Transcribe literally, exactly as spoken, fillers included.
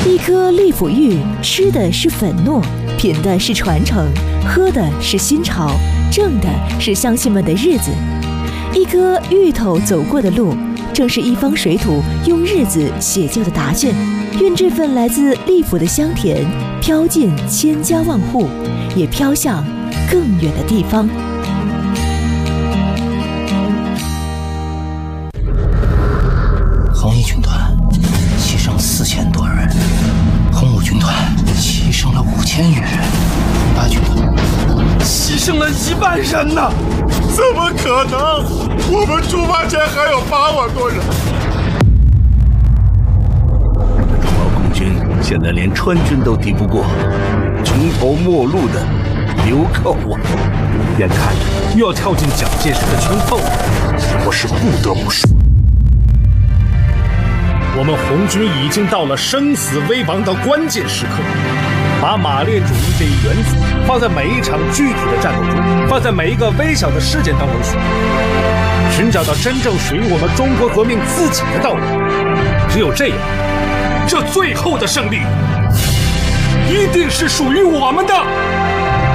一颗利府玉，吃的是粉糯，品的是传承，喝的是新潮，挣的是乡亲们的日子。一颗芋头走过的路，正是一方水土用日子写就的答卷。愿这份来自利府的香甜，飘进千家万户，也飘向更远的地方。 红衣军团牺牲四千多人，红五军团牺牲了五千余人，红八军团牺牲了一万人呢！ 怎么可能？我们出发前还有八万多人。 毛共军现在连川军都敌不过，穷途末路的流寇啊！眼看着又要跳进蒋介石的圈套了，我是不得不说。 我们红军已经到了生死危亡的关键时刻，把马列主义这一原则放在每一场具体的战斗中，放在每一个微小的事件当中去，寻找到真正属于我们中国革命自己的道路。只有这样，这最后的胜利一定是属于我们的。